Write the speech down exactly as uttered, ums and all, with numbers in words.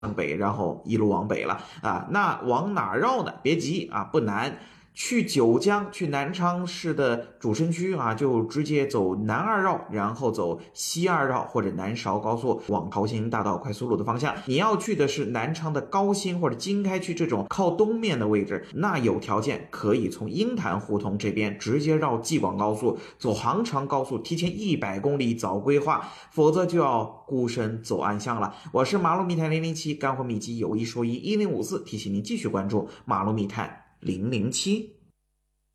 北，然后一路往北了啊。那往哪绕呢？别急啊，不难。去九江，去南昌市的主城区啊，就直接走南二绕，然后走西二绕或者南韶高速往桃行大道快速路的方向。你要去的是南昌的高新或者经开区这种靠东面的位置，那有条件可以从鹰潭胡同这边直接绕济广高速，走杭长高速，提前一百公里早规划，否则就要孤身走暗巷了。我是马路密探零零七，干货秘籍有一说一，一零五四，提醒您继续关注马路密探零零七。